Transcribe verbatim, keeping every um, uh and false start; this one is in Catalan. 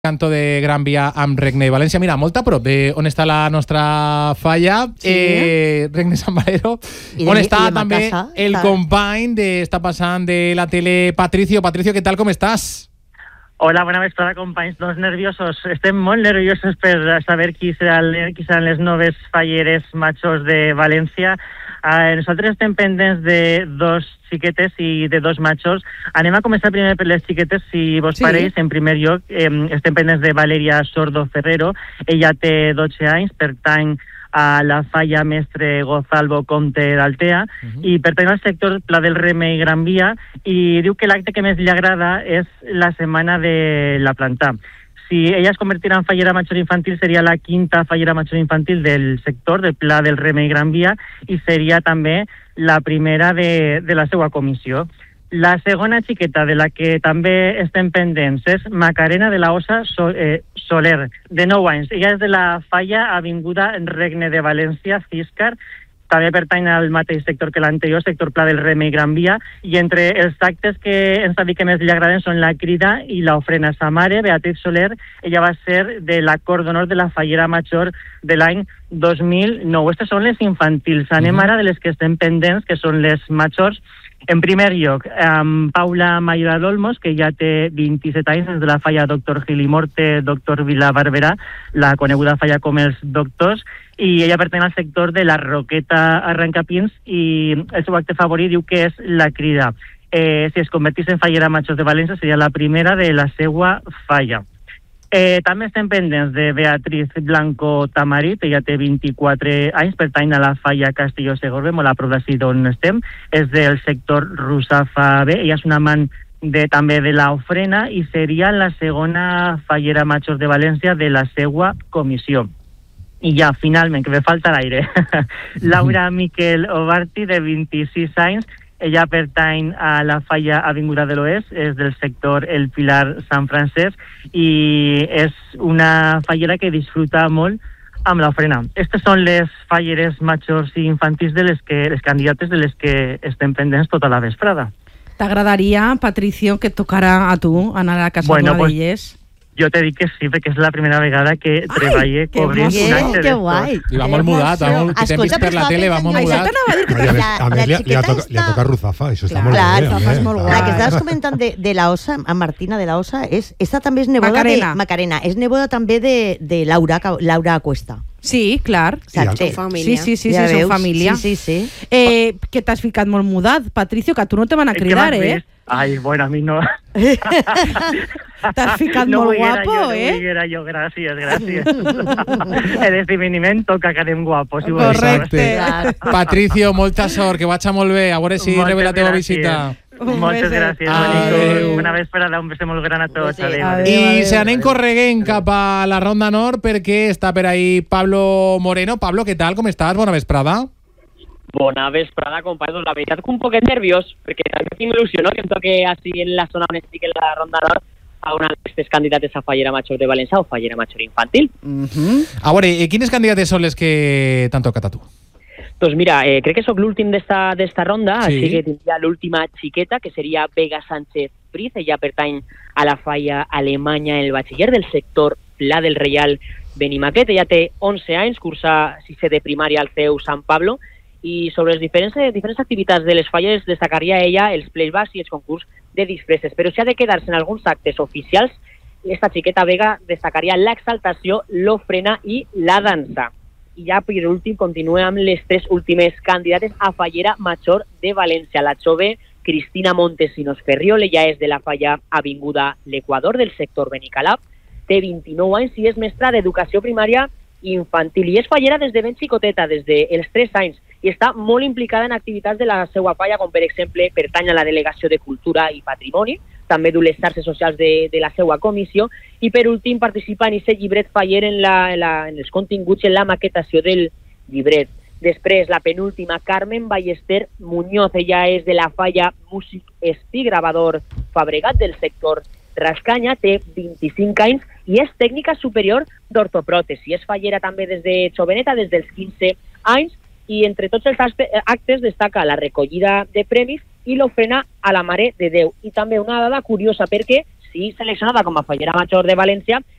Canto de Gran Via amb Regne de València. Mira, molt a prop de on està la nostra falla, sí. eh, Regne Sant Valero, on de, està també casa, el està... company de Està passant de la tele, Patricio. Patricio, què tal, com estàs? Hola, bona vesprada, companys. Doncs nerviosos. Estem molt nerviosos per saber qui seran, qui seran les noves falleres machos de València. Uh, nosaltres estem pendents de dos xiquetes i de dos machos. Anem a començar primer per les xiquetes, si vos sí. pareix. En primer lloc, eh, estem pendents de Valeria Sordo Ferrero. Ella té dotze anys, pertany a la falla Mestre Gozalvo Comte d'Altea, uh-huh. i pertany al sector Pla del Remei Gran Via, i diu que l'acte que més li agrada és la setmana de la planta. Si ella es convertirà en fallera major infantil, seria la quinta fallera major infantil del sector del Pla del Remei Gran Via i seria també la primera de, de la seva comissió. La segona xiqueta de la que també estem pendents és Macarena de la Osa Sol, eh, Soler, de nou anys. Ella és de la falla Avinguda Regne de València, Ciscar, també pertany al mateix sector que l'anterior, sector Pla del Remei Gran Via, i entre els actes que ens ha dit que més li agraden són la crida i l'ofrena. Sa mare, Beatriz Soler, ella va ser de l'acord d'honor de la fallera major de l'any dos mil nou. Aquestes són les infantils. Anem ara de les que estem pendents, que són les majors. En primer lloc, amb Paula Mayoral Olmos, que ja té vint-i-set anys, des de la falla Doctor Gilimorte, Doctor Vila Barberà, la coneguda falla com els doctors, i ella pertany al sector de la Roqueta Arrancapins, i el seu acte favorit diu que és la crida. Eh, si es convertís en fallera major de València, seria la primera de la seva falla. Eh, també estem pendents de Beatriz Blanco Tamarit. Ella té vint-i-quatre anys, pertany a la falla Castelló-Segorbe, molt a prop d'ací d'on estem, és del sector Rusafa B. Ella és una amant de, també de l'ofrena i seria la segona fallera major de València de la seva comissió. I ja, finalment, que me falta l'aire, Laura Miquel Obarti, de vint-i-sis anys. Ella pertany a la falla Avinguda de l'Oest, és del sector El Pilar Sant Francesc, i és una fallera que disfruta molt amb l'ofrena. Aquestes són les falleres majors i infantils de les que les candidates de les que estem pendents tota la vesprada. T'agradaria, Patricio, que tocara a tu anar a la casa bueno, d'una pues, d'elles? Jo t'he dit que sí, perquè és la primera vegada que treballe cobrint un acte que guai. I va molt mudat, molt, que t'hem vist per la tele, va molt mudat. A més, li ha tocat Ruzafa, això està molt bé. Ruzafa és molt guai. La que estaves comentant de, de la Osa, a Martina de la Osa, és, esta també és neboda Macarena. de Macarena, és neboda també de, de Laura, Laura Cuesta. Sí, clar. Sí, sí, sí, sí, sí, ja sí, són família. Sí, sí, sí. Eh, que t'has ficat molt mudat, Patricio, que a tu no te van a cridar, eh? Ai, bueno, a mi no. T'has ficat no molt guapo, jo, eh? No vull jo, gràcies, gràcies. El esdeveniment toca que anem guapos. Si Correcte. Patricio, molta sort, que vaig molt bé. A veure si rebe la teva visita. Moltes gràcies. Adéu. Una vesprada, un beso molt gran a tots. Adéu. Adéu. I se anem correguent cap a la Ronda Nord perquè està per ahí Pablo Moreno. Pablo, què tal? Com estàs? Bona vesprada. Bona vesprada, companys. Doncs la veritat que un poquet nerviós, perquè també tinc il·lusió, no?, que em toque així en la zona on estic, en la Ronda Nord, a una d'aquestes candidates a fallera major de València o fallera major infantil. Uh-huh. A veure, quines candidates són les que t'han tocat a tu? Doncs mira, eh, crec que sóc l'últim d'esta, d'esta ronda, sí. Així que tindria l'última xiqueta, que seria Vega Sánchez Priz. Ella pertany a la falla Alemanya el batxiller del sector Pla del Reial Benimaquet. Ella té onze anys, cursa sisè de primària al C E U Sant Pablo, i sobre les diferents, diferents activitats de les falles destacaria ella els playbacks i els concurs de disfresses. Però si ha de quedar-se en alguns actes oficials, esta xiqueta Vega destacaria l'exaltació, l'ofrena i la dansa. I ja per últim continua amb les tres últimes candidates a fallera major de València. La jove Cristina Montesinos Ferriol, ella és de la falla Avinguda l'Equador del sector Benicalap, té vint-i-nou anys i és mestra d'educació primària infantil i és fallera des de ben xicoteta, des dels tres anys, i està molt implicada en activitats de la seva falla, com per exemple pertany a la Delegació de Cultura i Patrimoni, també du les xarxes socials de, de la seva comissió, i per últim participa en aquest llibret faller en, la, en, la, en els continguts, en la maquetació del llibret. Després, la penúltima, Carmen Ballester Muñoz, ella és de la falla Músic Espí Gravador Fabregat del sector Rascanya, té vint-i-cinc anys i és tècnica superior d'ortopròtesi. És fallera també des de joveneta, des dels quinze anys, i entre tots els actes destaca la recollida de premis i l'ofrena a la Mare de Déu. I també una dada curiosa, perquè sí seleccionada com a fallera major de València,